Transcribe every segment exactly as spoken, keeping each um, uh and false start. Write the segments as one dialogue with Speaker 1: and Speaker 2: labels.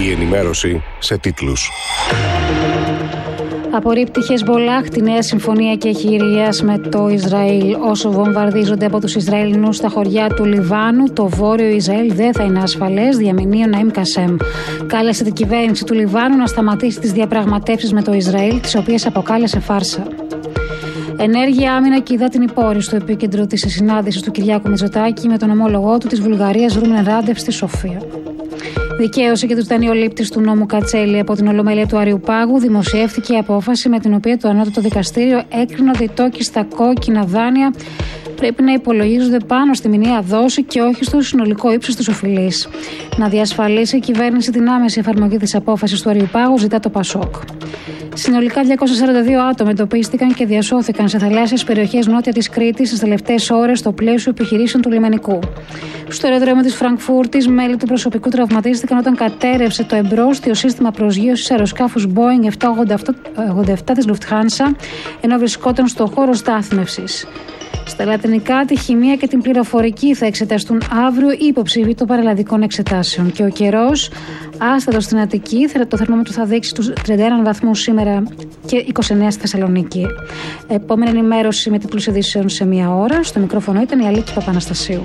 Speaker 1: Η ενημέρωση σε τίτλους.
Speaker 2: Απορρίπτει Χεσμπολάχ τη νέα συμφωνία κεχηρίας με το Ισραήλ. Όσο βομβαρδίζονται από τους Ισραηλινούς στα χωριά του Λιβάνου, το βόρειο Ισραήλ δεν θα είναι ασφαλές, διαμηνύει ο Ναΐμ Κασέμ. Κάλεσε την κυβέρνηση του Λιβάνου να σταματήσει τις διαπραγματεύσεις με το Ισραήλ, τις οποίες αποκάλεσε φάρσα. Ενέργεια, άμυνα και υδάτινη πόρη στο επίκεντρο της συνάντησης του Κυριάκου Μητσοτάκη με τον ομόλογό του της Βουλγαρίας Ρούμεν Ράντεφ στη Σοφία. Δικαίωση και του δανειολήπτης του νόμου Κατσέλη από την Ολομέλεια του Αριουπάγου, δημοσιεύτηκε η απόφαση με την οποία το Ανώτατο Δικαστήριο έκρινε ότι οι τόκοι στα κόκκινα δάνεια πρέπει να υπολογίζονται πάνω στη μηνιαία δόση και όχι στο συνολικό ύψος της οφειλής. Να διασφαλίσει η κυβέρνηση την άμεση εφαρμογή της απόφασης του Αριουπάγου, ζητά το Πασόκ. Συνολικά διακόσια σαράντα δύο άτομα εντοπίστηκαν και διασώθηκαν σε θαλάσσιες περιοχές νότια της Κρήτης τις τελευταίες ώρες στο πλαίσιο επιχειρήσεων του λιμενικού. Στο αεροδρόμιο της Φραγκφούρτης, μέλη του προσωπικού τραυματίστηκαν όταν κατέρευσε το εμπρόστιο σύστημα προσγείωσης αεροσκάφους Boeing επτακόσια ογδόντα επτά της Lufthansa, ενώ βρισκόταν στο χώρο στάθμευσης. Στα λατινικά, τη χημεία και την πληροφορική θα εξεταστούν αύριο οι υποψήφοι των παραλλαδικών εξετάσεων. Και ο καιρός, άστατο στην Αττική, το θερμόμετρο θα δείξει τους τριάντα ένα βαθμούς σήμερα και είκοσι εννέα στη Θεσσαλονίκη. Επόμενη ενημέρωση με τίτλους ειδήσεων σε μία ώρα. Στο μικρόφωνο ήταν η Αλίκη Παπαναστασίου.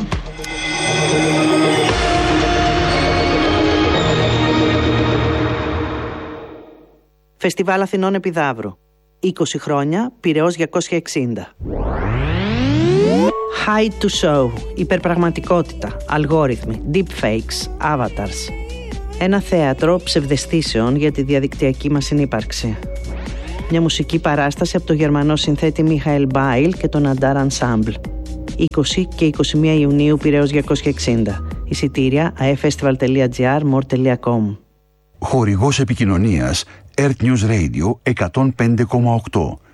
Speaker 3: Φεστιβάλ Αθηνών Επιδαύρου. είκοσι χρόνια, Πειραιώς διακόσια εξήντα. Hide to show, υπερπραγματικότητα, αλγόριθμοι, deepfakes, avatars. Ένα θέατρο ψευδαισθήσεων για τη διαδικτυακή μας συνύπαρξη. Μια μουσική παράσταση από το γερμανό συνθέτη Μίχαελ Μπάιλ και τον Αντάρ Ensemble. είκοσι και είκοσι μία Ιουνίου, Πειραιώς διακόσια εξήντα. Εισιτήρια aefestival τελεία gr, more τελεία com.
Speaker 4: Χορηγός επικοινωνίας Earth News Radio εκατόν πέντε κόμμα οκτώ.